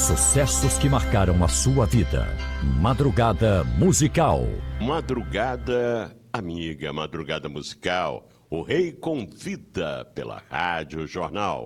sucessos que marcaram a sua vida. Madrugada Musical. Madrugada amiga, madrugada musical. O Rei convida pela Rádio Jornal.